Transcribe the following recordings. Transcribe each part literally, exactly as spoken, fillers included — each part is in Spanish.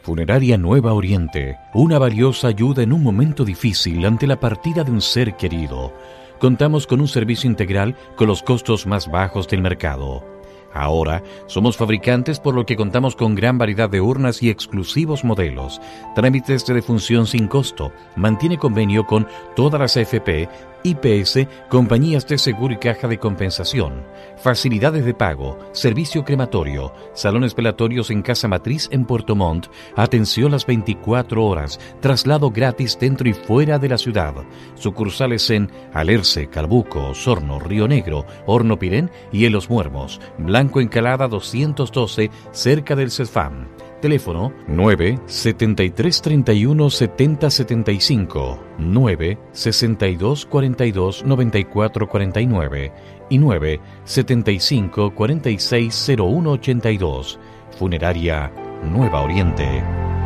Funeraria Nueva Oriente, una valiosa ayuda en un momento difícil ante la partida de un ser querido. Contamos con un servicio integral con los costos más bajos del mercado. Ahora, somos fabricantes por lo que contamos con gran variedad de urnas y exclusivos modelos. Trámites de defunción sin costo. Mantiene convenio con todas las A F P, I P S, compañías de seguro y caja de compensación. Facilidades de pago, servicio crematorio, salones velatorios en Casa Matriz en Puerto Montt, atención las veinticuatro horas, traslado gratis dentro y fuera de la ciudad. Sucursales en Alerce, Calbuco, Osorno, Río Negro, Horno Pirén y en Los Muermos. Blanco Encalada doscientos doce, cerca del CESFAM. Teléfono nueve setenta y tres treinta y uno setenta setenta y cinco, nueve sesenta y dos cuarenta y dos noventa y cuatro cuarenta y nueve y nueve setenta y cinco cuarenta y seis cero uno ochenta y dos. Funeraria Nueva Oriente.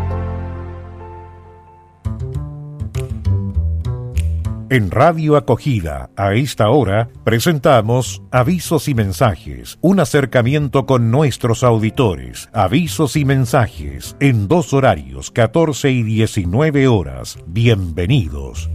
En Radio Acogida, a esta hora, presentamos Avisos y Mensajes, un acercamiento con nuestros auditores. Avisos y mensajes, en dos horarios, catorce y diecinueve horas. Bienvenidos.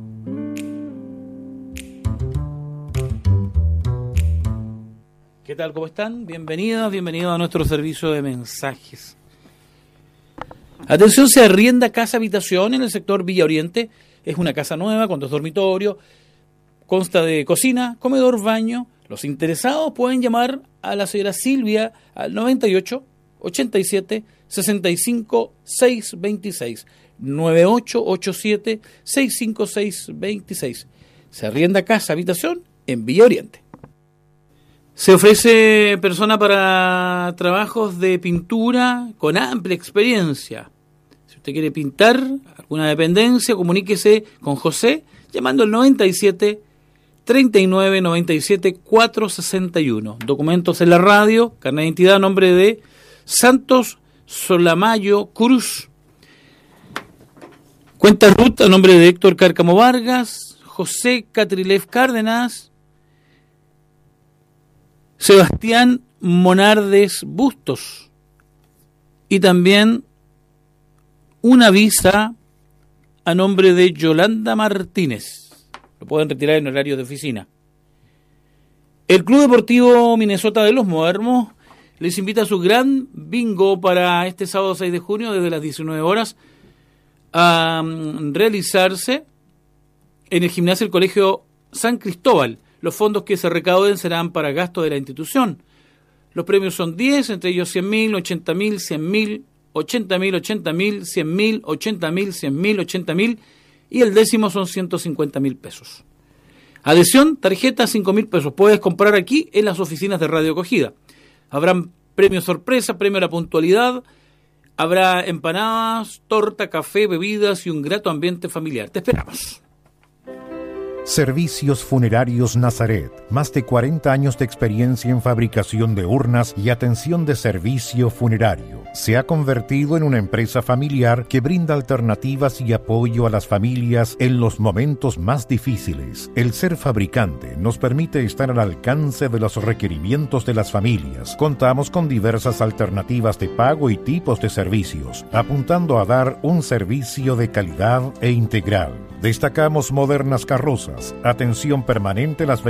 ¿Qué tal? ¿Cómo están? Bienvenidos, bienvenidos a nuestro servicio de mensajes. Atención, se arrienda casa habitación en el sector Villa Oriente. Es una casa nueva con dos dormitorios, consta de cocina, comedor, baño. Los interesados pueden llamar a la señora Silvia al noventa y ocho, ochenta y siete, sesenta y cinco, seiscientos veintiséis, nueve ocho ocho siete, seis cinco seis, veintiséis. Se arrienda casa habitación en Villa Oriente. Se ofrece persona para trabajos de pintura con amplia experiencia. Si usted quiere pintar alguna dependencia, comuníquese con José llamando al noventa y siete, treinta y nueve, noventa y siete, cuatrocientos sesenta y uno. Documentos en la radio, carnet de identidad a nombre de Santos Solamayo Cruz. Cuenta R U T a nombre de Héctor Cárcamo Vargas, José Catrilev Cárdenas, Sebastián Monardes Bustos y también una visa a nombre de Yolanda Martínez. Lo pueden retirar en horario de oficina. El Club Deportivo Minnesota de Los Muermos les invita a su gran bingo para este sábado seis de junio desde las diecinueve horas a realizarse en el gimnasio del Colegio San Cristóbal. Los fondos que se recauden serán para gastos de la institución. Los premios son diez, entre ellos cien mil, ochenta mil, cien mil, ochenta mil, ochenta mil, cien mil, ochenta mil, cien mil, ochenta mil y el décimo son ciento cincuenta mil pesos. Adhesión, tarjeta cinco mil pesos. Puedes comprar aquí en las oficinas de Radio Acogida. Habrán premios sorpresa, premio a la puntualidad, habrá empanadas, torta, café, bebidas y un grato ambiente familiar. Te esperamos. Servicios Funerarios Nazaret. Más de cuarenta años de experiencia en fabricación de urnas y atención de servicio funerario. Se ha convertido en una empresa familiar que brinda alternativas y apoyo a las familias en los momentos más difíciles. El ser fabricante nos permite estar al alcance de los requerimientos de las familias. Contamos con diversas alternativas de pago y tipos de servicios, apuntando a dar un servicio de calidad e integral. Destacamos modernas carrozas, atención permanente las